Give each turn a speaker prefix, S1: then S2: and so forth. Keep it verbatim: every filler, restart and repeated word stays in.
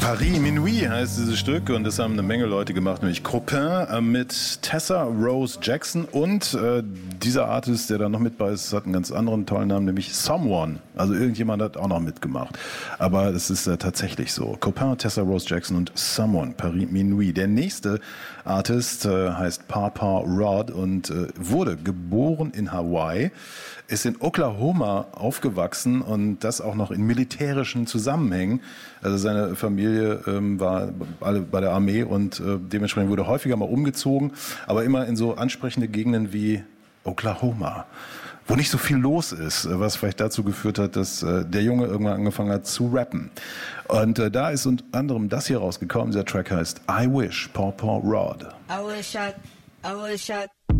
S1: Paris Minuit heißt dieses Stück und das haben eine Menge Leute gemacht, nämlich Copain äh, mit Tessa Rose Jackson und äh, dieser Artist, der da noch mit bei ist, hat einen ganz anderen tollen Namen, nämlich Someone. Also irgendjemand hat auch noch mitgemacht. Aber es ist äh, tatsächlich so. Copain, Tessa Rose Jackson und Someone, Paris Minuit. Der nächste Artist äh, heißt Papa Rod und äh, wurde geboren in Hawaii, ist in Oklahoma aufgewachsen und das auch noch in militärischen Zusammenhängen. Also seine Familie ähm, war alle bei der Armee und äh, dementsprechend wurde häufiger mal umgezogen, aber immer in so ansprechende Gegenden wie Oklahoma, wo nicht so viel los ist, was vielleicht dazu geführt hat, dass äh, der Junge irgendwann angefangen hat zu rappen. Und äh, da ist unter anderem das hier rausgekommen. Der Track heißt I Wish, Paw Paw Rod.
S2: I wish I, I wish I